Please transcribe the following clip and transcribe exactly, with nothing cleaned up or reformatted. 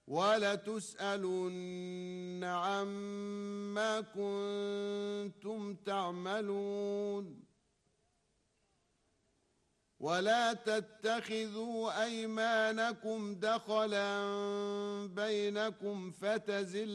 وَلَتُسْأَلُنَّ عَمَّا كُنتُمْ تَعْمَلُونَ وَلَا تَتَّخِذُوا أَيْمَانَكُمْ دَخَلًا بَيْنَكُمْ فَتَزِلَّ